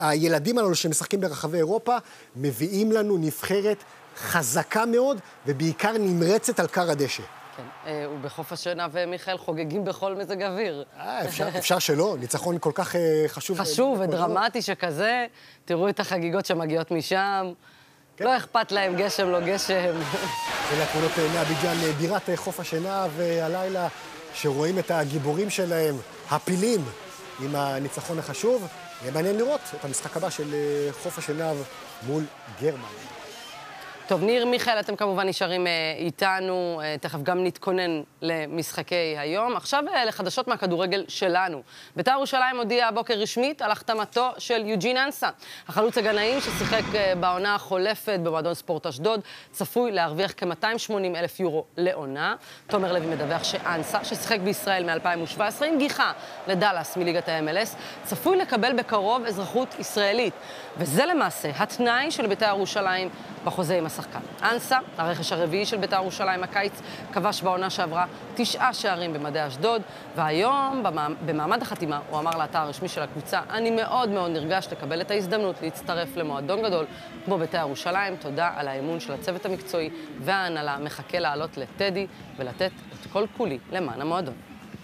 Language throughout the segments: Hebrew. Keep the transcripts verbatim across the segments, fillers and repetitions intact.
הילדים האלו שמשחקים ברחבי אירופה מביאים לנו נבחרת חזקה מאוד, ובעיקר נמרצת על קר הדשא. כן, ובחוף השינה ומיכאל חוגגים בכל מזג אוויר. אה, אפשר, אפשר שלא, ניצחון כל כך חשוב. חשוב ודרמטי שכזה, תראו את החגיגות שמגיעות משם, לא אכפת להם גשם, לא גשם. אלה התמונות מאביג'אן, בירת חוף השינה, והלילה שרואים את הגיבורים שלהם, הפילים, עם הניצחון החשוב. מעניין לראות את המשחק הבא של חוף השינה מול גרמניה. טוב, ניר, מיכאל, אתם כמובן נשארים איתנו, תכף גם נתכונן למשחקי היום. עכשיו לחדשות מהכדורגל שלנו. בית"ר ירושלים הודיע הבוקר רשמית על החתמתו של יוג'ין אנסה. החלוץ הגנאים ששיחק בעונה החולפת במועדון ספורט אשדוד, צפוי להרוויח כ-מאתיים ושמונים אלף יורו לעונה. תומר לוי מדווח שאנסה, ששיחק בישראל מ-אלפיים שבע עשרה עם גיחה לדלס מליגת ה-אם אל אס, צפוי לקבל בקרוב אזרחות ישראלית. וזה למעשה התנאי של בית"ר ירושלים בחוזה עם השחקן. אנסה, הרכש הרביעי של בית"ר ירושלים הקיץ, כבש בעונה שעברה תשעה שערים במדי אשדוד, והיום במעמד החתימה הוא אמר לאתר הרשמי של הקבוצה, אני מאוד מאוד נרגש לקבל את ההזדמנות להצטרף למועדון גדול כמו בית"ר ירושלים. תודה על האמון של הצוות המקצועי וההנהלה. מחכה לעלות לטדי ולתת את כל כולי למען המועדון.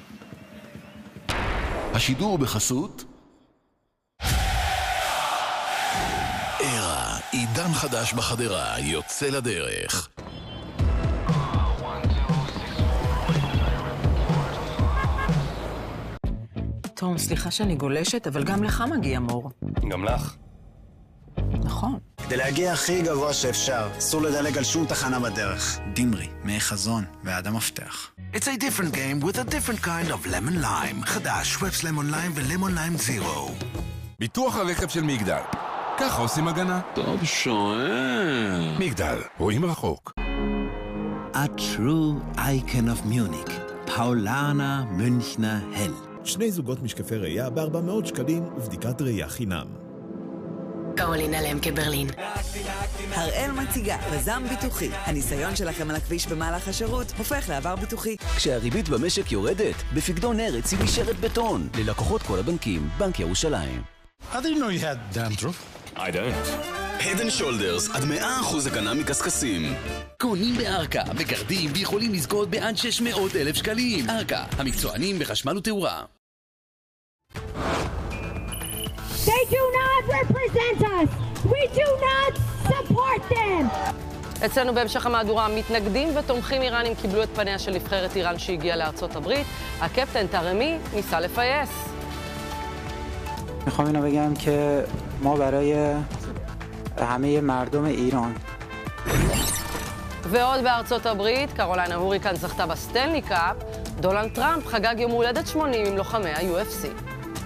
השידור בחסות ערה, עידן חדש בחדרה, יוצא לדרך. תום, סליחה שאני גולשת, אבל גם לך מגיע מור. גם לך? נכון. כדי להגיע הכי גבוה שאפשר, אסור לדלג על שום תחנה בדרך. דימרי, מי חזון ועד המפתח. It's a different game with a different kind of lemon lime. חדש, שוואפס למון ליים ולמון ליים זירו. ביטוח הרכב של מגדל. ככה עושים הגנה. טוב שואל. מגדל, רואים רחוק. A true icon of Munich. פאולנה מünchner הל. שני זוגות משקפי ראייה ב-ארבע מאות שקלים ובדיקת ראייה חינם. קרולינה למקה ברלין. הראל מציגה פזם ביטוחי. הניסיון שלכם על הכביש במהלך השירות הופך לעבר ביטוחי. כשהריבית במשק יורדת, בפקדון ארץ היא נשארת בטון. ללקוחות כל הבנקים, בנק ירושלים. I didn't know you had dandruff. I don't. Head and Shoulders, עד מאה אחוז הגנה מקסקסים. קונים בארכה, בגרדים, ויכולים לזכות בעד שש מאות אלף שקלים. ארכה, המקצוענים בחשמל ותאורה. They do not represent us. We do not support them. אצלנו בהמשך המהדורה, מתנגדים ותומכים איראנים קיבלו את פניה של נבחרת איראן שהגיעה לארצות הברית. הקפטן תרמי ניסה לפייס. میخوام اینو بگم که ما برای همه مردم ایران. ועוד בארצות הברית, קרוליינה הוריקן זכתה בסטנלי קאפ, דונלד טראמפ חגג יום הולדת שמונים עם לוחמי ה-יו אף סי.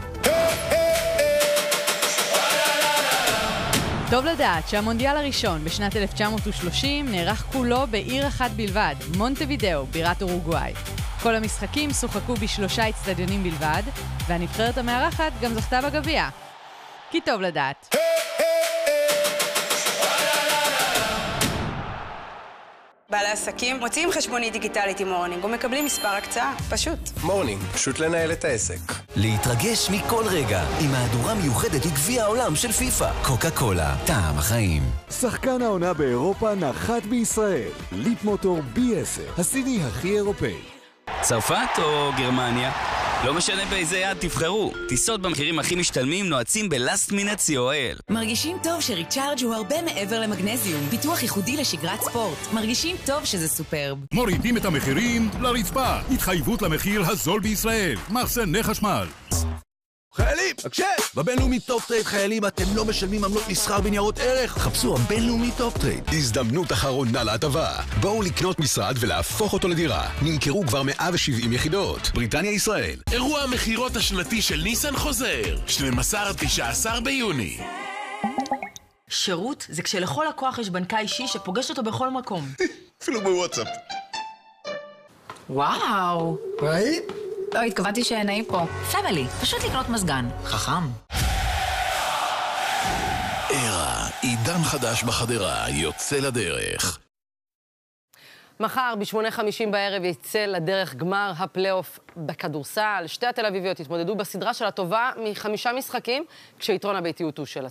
טוב לדעת שהמונדיאל הראשון בשנת אלף תשע מאות ושלושים נערך כולו בעיר אחת בלבד, מונטווידאו, בירת אורוגוואי. כל המשחקים שוחקו בשלושה אצטדיונים בלבד, והנבחרת המארחת גם זכתה בגביע. כי טוב לדעת. בעלי עסקים מוציאים חשבונית דיגיטלית עם מורנינג ומקבלים מספר הקצאה, פשוט. מורנינג, פשוט לנהל את העסק. להתרגש מכל רגע עם מהדורה מיוחדת לגביע העולם של פיפה. קוקה קולה, טעם החיים. שחקן העונה באירופה נחת בישראל. ליפ מוטור בי עשר, הסיני הכי אירופאי. צרפת או גרמניה? לא משנה באיזה יד תבחרו. טיסות במחירים הכי משתלמים נועצים בלאסט מינט סי או אל. מרגישים טוב שריצ'ארג' הוא הרבה מעבר למגנזיום. פיתוח ייחודי לשגרת ספורט. מרגישים טוב שזה סופרב. מורידים את המחירים לרצפה. התחייבות למחיר הזול בישראל. מחסני חשמל. חיילים, הקשב! בבינלאומי טופ טרייד חיילים אתם לא משלמים עמלות מסחר בניירות ערך. חפשו הבינלאומי טופ טרייד. הזדמנות אחרונה להטבה. בואו לקנות משרד ולהפוך אותו לדירה. נמכרו כבר מאה ושבעים יחידות. בריטניה ישראל. אירוע המחירות השנתי של ניסן חוזר. שנים עשר עד תשעה עשר ביוני. שירות זה כשלכל לקוח יש בנקאי אישי שפוגש אותו בכל מקום. אפילו בוואטסאפ. וואו. ראית? לא, התכוונתי שנעים פה. פמילי, פשוט לקנות מזגן. חכם. ערה, עידן חדש בחדרה, יוצא לדרך. מחר ב-שמונה חמישים בערב יצא לדרך גמר הפלייאוף בכדורסל. שתי התל אביביות התמודדו בסדרה של הטובה מחמישה משחקים, כשיתרון הביתיות הוא של